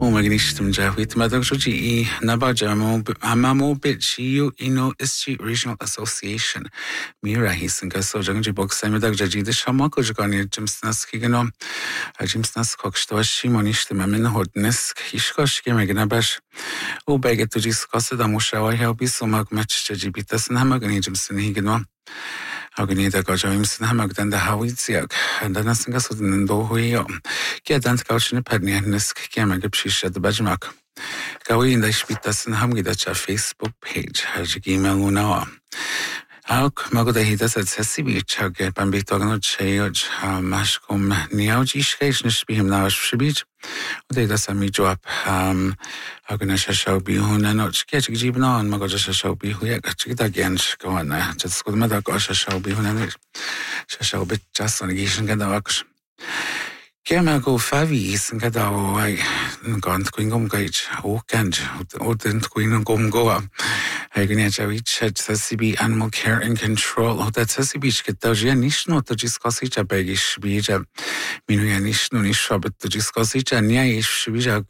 Umagnishtum Jahwit Madagjoji Nabajamo Amamo Bichiu Ino Isti Regional Association. Mira Hisinga so Janji Box Samadaji the Shamako Jagani Jimsnas Kigano Jimsnas Kokstoshi Monishtim Amin Hodnesk Hishkosh Gemaganabash Ubeget to discuss the Mushawa Helbisomag match Jajibitas and Hamagani Jimson Higano. Agnida Gojimson Hamagdan the Hawiziak, and then Nasingas with Ndohuio. Get Dant Couch in a penny and Nisk Kamagapshish at the Bajmak. Gawi in the Spitas and Hamgidacha Facebook page, Hajigima Luna. Auk Magodahidas at Sessibi Chagep and Bitogano Chayoj, Mashkum Niaujishkation Spihim Nash Shibich. They does a me drop, Agnasha shall be Hunanoch, Ketchibna, and Magoja shall be Huyakachita again, go on, just good mother Gosha shall be Hunanish. Shall be just on the Gishan Gadawaks. Kemago 5 years and get our way gone to Queen Gage, O Ganj, O didn't Queen Goa. I can reach at CB Animal Care and Control. Oh, that's CB get Dajanish, not to discuss each a baggish bija. Minuanish, no nish, but to discuss each and Yaish Bija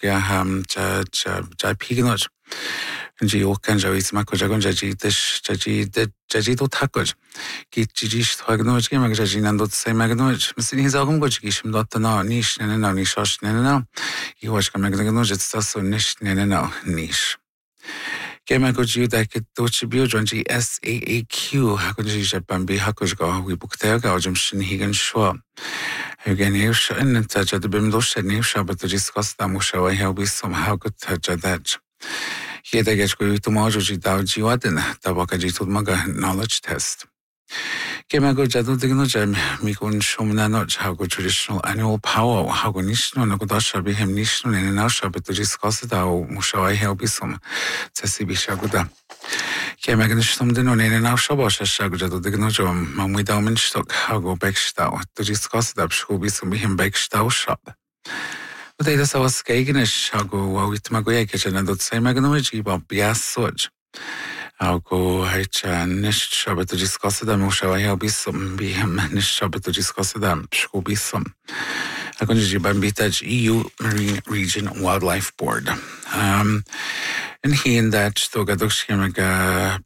Piganoj. And Gio Kanja is Makojagon Jaji, Jaji to Takoj. Get Jish to acknowledge him, Magajin and not say Magnoj. Missing his own Gojishim not to know, niche, and no nishosh, no. He was Magnoj, it's also niche, no niche. Kemagoji Daket Dochibio Jonji SAAQ, Hakoji Japambi Hakojgo, we booked their Gaujum Higan Shwa. Again, you shouldn't touch at the Bimdosh and Nisha, but to discuss the Mushawa, he'll be somehow good touch at that. Here they get to Mojoji Dauji Wadden, Tabakaji Maga knowledge test. Kemago Jadu Dignojam, Mikun Shumanoj, how good traditional annual power, how good Nishno, Nagodasha be him Nishno and Nasha, but to discuss it, how Mushawa Helbisum, Tessibi Shaguda. Kemaganishum Dino and Nashabash Shagujadu Dignojam, Mamwidauman Stock, how go Beckstau, to discuss it up, Shubisum be him Beckstau shop. But they just was Skaganish, how go with Magoya kitchen and don't say Maganoji, but Biasoj. I'll go nish shabbat to discuss them, Mushawa be some be him nish shabbat to discuss them, shall be some. I can just Bambitaj EU Marine Region Wildlife Board. And he in that Stogadoshkimaga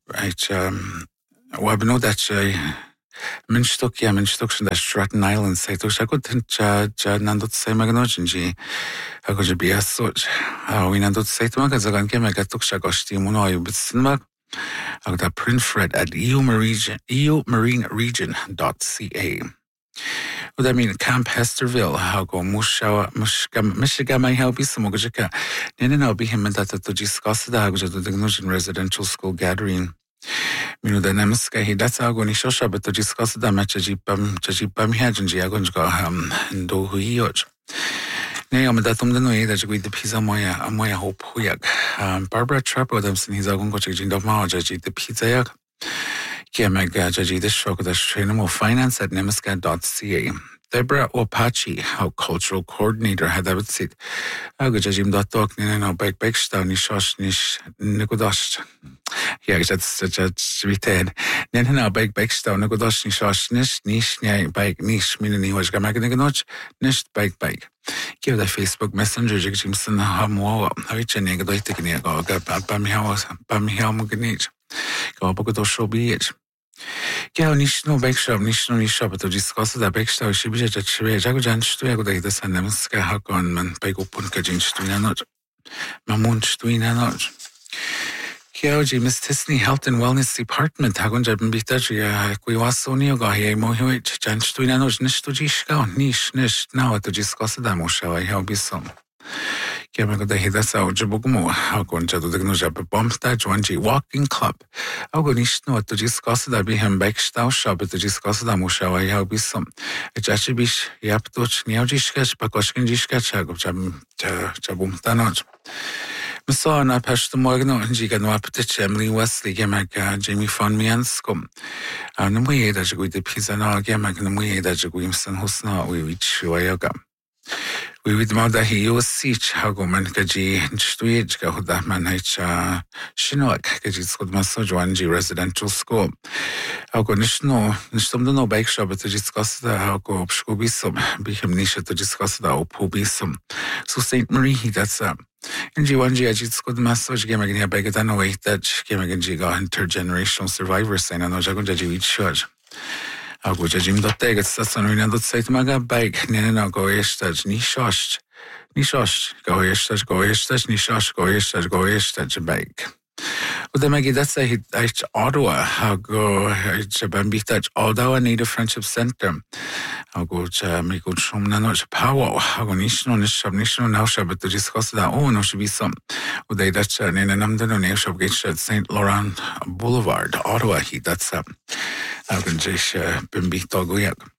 Wabno that Minstokia Minstoction that Stratton Island say to Shakutin Nandot say Magnojinji. I could be a such. We Nandot say to Magazagan came I got to Shagoshti Muno, but Sinmag. I'll get print Fred at eumarineregion.ca. Would I mean Camp Hesterville, how go Michigan may help you some Mogajaka. Then I'll be him and that to discuss the Agja to the residential school gathering. Minu the Namaska, that's how going to show but to discuss the match Jajipam Hajanji Agonjga and do Huyoj. Nay, I'm that the way that we the pizza moya hope huyag. Barbara Trapp Adamson, his own coaching of Majaji, the pizza yak. Kiamaga Jaji, the shock of the trainable finance at nemaska.ca. Deborah Opachi, our cultural coordinator, had that sit. Agajim dot talk, Nino Bake Bekstow, Nishosh Nish Nikodosh. Yeah, that's such a retained. Then now Bake Bekstow, Nikodosh Nishosh Nish Bike Nish, Minini was Gamaganoch, Nish Bike. Give the Facebook Messenger, Jimson Hamwa, Harichaning, the Itikinia, Bamiham Go Bogodosh be it. Yeah, Nishno Bakeshop, Nishno Shop to discuss the Bakeshop, she be a Jagujan Stuago, the Sanamska Hakon, Man Pego Punkajin Stuinanot, Mamun Stuinanot. Kyoji, Miss Tisney Health and Wellness Department, Hagonjab Bitaja, Quiwasonio, Gahe Mohowich, Jan Stuinanoj, Nishtujishka, Nish, now to discuss the Mosha, I help you some. Kemago the Hidasa Jabugumo, Hagonja to the Gnojab Bombsta, Juanji Walking Club. Agonishno to discuss the Bihem Bekstau shop to discuss the Musha, I help you some. A Jachibish, Yaptoch, Niaujishkach, Pakoshkin Jishkach, Jabum Tanoj. Saw na past morgno and Jigan Waptich, Emily Wesley, Gemaga, Jamie Von Mianscom. And we that you with the pizza now, Gemag, and we that you Wimson Husna, we reach Wayaga. We with Mother he was siege, Hagoman Kaji, Stuij, Gahudaman H. Shinoak, Kajis good Masojuanji residential school. Hagonishno, Nistomno bake shop to discuss the Hago Shubisum, Biham Nisha to discuss the Opubisum. So Saint Marie, that's Inji wanji ajit skud massage game again beg it and wait that game again jiga intergenerational survivors saying no jagun jaji each shot. Agu jajim dot take it sasson we not say to maga bag nena go estage ni shosh. Ní seost go éisteas ní seost go éisteas bag. Well, then Maggie, that's a Ottawa. I'll go to Bambita Ottawa Native Friendship Center. I'll go to me go to Nanoch Power. I'll go national now shop to discuss that. Oh, no, should be some. Well, they that's in an Amden nail shop gate at St. Laurent Boulevard, Ottawa. That's up. I'll go to Bambita Goyak.